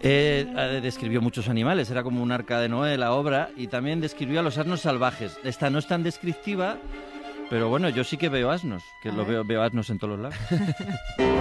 Describió muchos animales, era como un arca de Noé la obra, y también describió a los asnos salvajes. Esta no es tan descriptiva, pero bueno, yo sí que veo asnos, que veo asnos en todos los lados.